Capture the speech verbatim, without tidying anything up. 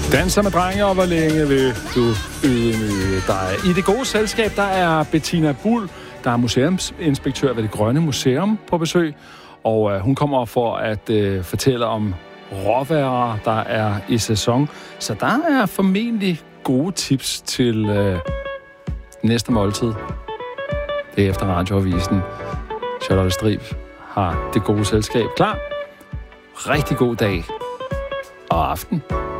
Danser med drenge, og hvor længe vil du ydmyge dig? I det gode selskab, der er Bettina Buhl, der er museumsinspektør ved Det Grønne Museum på besøg, og øh, hun kommer for at øh, fortælle om råvarer, der er i sæson. Så der er formentlig gode tips til øh, næste måltid. Det er efter radioavisen. Charlotte Strib har det gode selskab klar. Rigtig god dag og aften.